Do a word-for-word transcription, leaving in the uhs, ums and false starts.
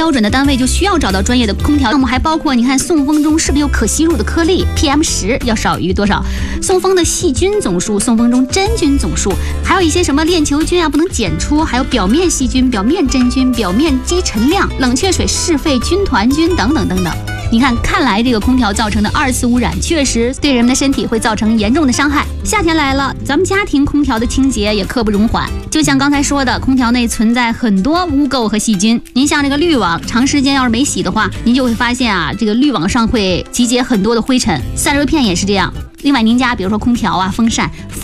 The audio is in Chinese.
标准的单位就需要找到专业的空调项目，还包括你看送风中是不是有可吸入的颗粒 P M 十 要少于多少，送风的细菌总数，送风中真菌总数，还有一些什么链球菌啊不能检出，还有表面细菌、表面真菌、表面积尘量、冷却水嗜肺菌团菌等等等等。你看，看来这个空调造成的二次污染确实对人们的身体会造成严重的伤害。夏天来了，咱们家庭空调的清洁也刻不容缓。就像刚才说的，空调内存在很多污垢和细菌。您像这个滤网，长时间要是没洗的话，您就会发现啊，这个滤网上会集结很多的灰尘。散热片也是这样。另外，您家比如说空调啊、风扇。